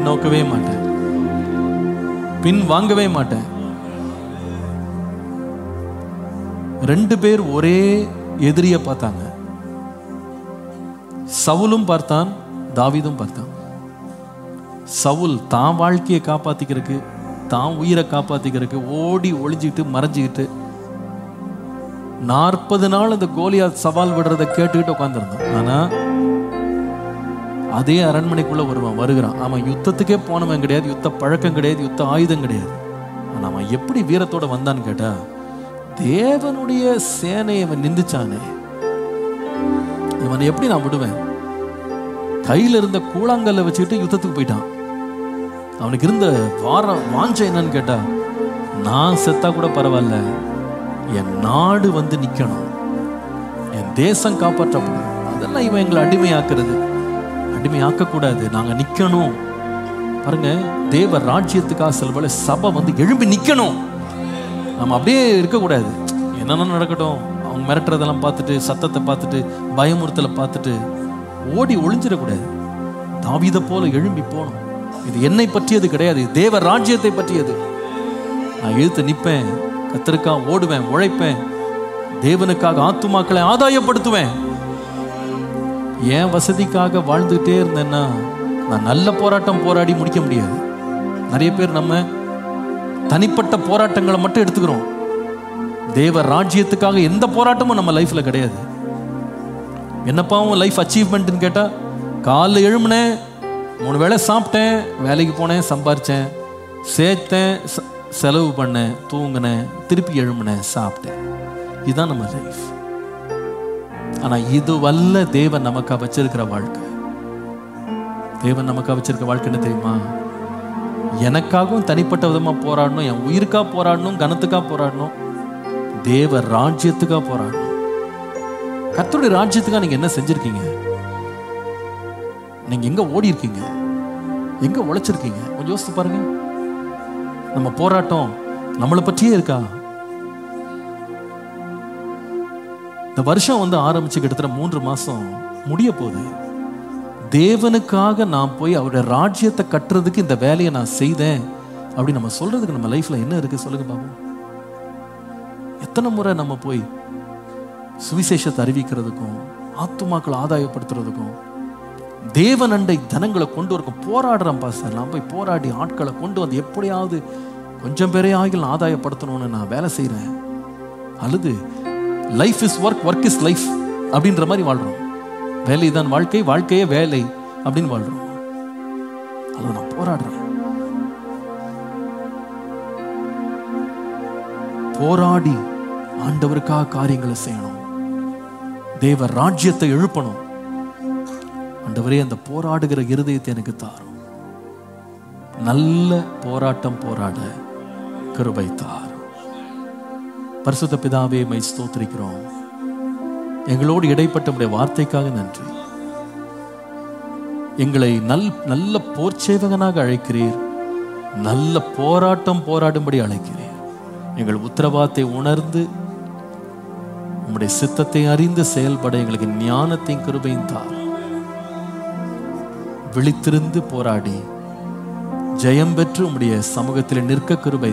நோக்கவே மாட்டேன், பின் வாங்கவே மாட்டேன். 2 பேர் ஒரே எதிரிய பார்த்தாங்க. சவுலும் பார்த்தான், தாவீதும் பார்த்தான். சவுல் தான் வாழ்க்கையை காப்பாத்திக்கிறதுக்கு, தான் உயிரை காப்பாத்திக்கிறதுக்கு ஓடி ஒளிஞ்சுக்கிட்டு மறைஞ்சுக்கிட்டு 40 நாள் அந்த கோலியாத் சவால் விடுறதை கேட்டுக்கிட்டு உட்காந்துருந்தான். ஆனா அதே அரண்மனைக்குள்ள வருகிறான். அவன் யுத்தத்துக்கே போனவன் கிடையாது, யுத்த பழக்கம் கிடையாது, யுத்த ஆயுதம் கிடையாது. ஆனா அவன் எப்படி வீரத்தோட வந்தான்னு கேட்டா, தேவனுடைய சேனையை அவன் நிந்திச்சானே, இவனை எப்படி நான் விடுவேன்? கையில இருந்த கூழாங்கல்ல வச்சுக்கிட்டு யுத்தத்துக்கு போயிட்டான். அவனுக்கு இருந்த வாஞ்சை என்னன்னு கேட்டா, நான் செத்தா கூட பரவாயில்ல, என் நாடு வந்து நிக்கணும், என் தேசம் காப்பாற்றப்படும். அதெல்லாம் இவன் எங்களை அடிமையாக்குறது, அடிமையாக்க கூடாது, நாங்க நிக்கணும். பாருங்க, தேவ ராஜ்யத்துக்காக செல்வல சபை வந்து எழும்பி நிக்கணும். நம்ம அப்படியே இருக்கக்கூடாது. என்னென்ன நடக்கட்டும், அவங்க மிரட்டுறதெல்லாம் பார்த்துட்டு, சத்தத்தை பார்த்துட்டு, பயமுறுத்தலை பார்த்துட்டு ஓடி ஒளிஞ்சிடக்கூடாது. தாவீதை போல எழும்பி போகணும். இது என்னை பற்றியது கிடையாது, தேவ ராஜ்யத்தை பற்றியது. நான் எழுத்து நிற்பேன், கர்த்தருக்காக ஓடுவேன், உழைப்பேன், தேவனுக்காக ஆத்துமாக்களை ஆதாயப்படுத்துவேன். என் வசதிக்காக வாழ்ந்துகிட்டே இருந்தேன்னா நான் நல்ல போராட்டம் போராடி முடிக்க முடியாது. நிறைய பேர் நம்ம தனிப்பட்ட போராட்டங்களை மட்டும் எடுத்துக்கிறோம். தேவ ராஜ்யத்துக்காக எந்த போராட்டமும் நம்ம லைஃப்ல கிடையாது. என்னப்பாவும் லைஃப் அச்சீவ்மெண்ட்னு கேட்டா, காலைல எழும்பினேன், 3 வேளை சாப்பிட்டேன், வேலைக்கு போனேன், சம்பாரிச்சேன், சேர்த்தேன், செலவு பண்ணேன், தூங்கினேன், திருப்பி எழும்பினேன், சாப்பிட்டேன். இதுதான் நம்ம லைஃப். ஆனா இது வல்ல தேவன் நமக்கா வச்சிருக்கிற வாழ்க்கை. தேவன் நமக்கா வச்சிருக்க வாழ்க்கை என்ன தெரியுமா? எனக்காகவும் தனிப்பட்ட விதமா போராடணும், என் உயிருக்கா போராடணும், கனத்துக்கா போராடணும், தேவ ராஜ்யத்துக்கா போராடணும். கர்த்தருடைய ராஜ்யத்துக்காக நீங்க என்ன செஞ்சிருக்கீங்க? நீங்க எங்க ஓடி இருக்கீங்க? எங்க உழைச்சிருக்கீங்க? கொஞ்சம் யோசித்து பாருங்க. நம்ம போராட்டம் நம்மளை பற்றியே இருக்கா? இந்த வருஷம் வந்து ஆரம்பிச்சு கிட்டத்தட்ட 3 மாசம் முடிய போகுது. தேவனுக்காக நான் போய் அவருடைய ராஜ்யத்தை கட்டுறதுக்கு இந்த வேலையை நான் செய்தேன் அப்படி நம்ம சொல்றதுக்கு நம்ம லைஃப்ல என்ன இருக்கு சொல்லுங்க பாப்போம். எத்தனை முறை நம்ம போய் சுவிசேஷத்தை அறிவிக்கிறதுக்கும், ஆத்துமாக்களை ஆதாயப்படுத்துறதுக்கும், தேவனண்டை தனங்களை கொண்டு வரக்கும் போராடுறோம் பாஸ்டர். நான் போய் போராடி ஆட்களை கொண்டு வந்து எப்படியாவது கொஞ்சம் பேரே ஆகிகள் ஆதாயப்படுத்தணும்னு நான் வேலை செய்யறேன். அல்லது life is work, work is life அப்படின்ற மாதிரி வாழ்றோம். வேலை தான் வாழ்க்கை, வாழ்க்கையே வேலை அப்படின்னு வாழ்றோம். அல்லது நான் போராடுறேன், போராடி ஆண்டவருக்காக காரியங்களை செய்யணும், தேவ ராஜ்யத்தை எழுப்பணும். ஆண்டவரே, அந்த போராடுகிற இருதயத்தை எனக்கு தாரும். நல்ல போராட்டம் போராட கிருபை தாரும். பரிசுத்த பிதாவே, மை ஸ்தோத்திரிக்கிறோம். எங்களோடு இடைப்பட்ட உடைய வார்த்தைக்காக நன்றி. எங்களை நல்ல போர்ச்சேவகனாக அழைக்கிறீர், நல்ல போராட்டம் போராடும்படி அழைக்கிறீர். எங்கள் உத்தரவாதத்தை உணர்ந்து உம்முடைய சித்தத்தை அறிந்து செயல்பட எங்களுக்கு ஞானத்தையும் கிருபையும் தார். விழித்திருந்து போராடி ஜெயம் பெற்று உம்முடைய சமூகத்தில் நிற்க கிருபை